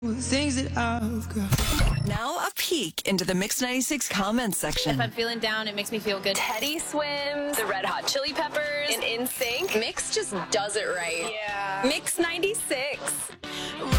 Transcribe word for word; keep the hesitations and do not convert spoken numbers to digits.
Things that I've got. Now a peek into the Mix ninety-six comments section. If I'm feeling down, it makes me feel good. Teddy Swims, the Red Hot Chili Peppers, and N Sync. Mix just does it right. Yeah. Mix ninety-six.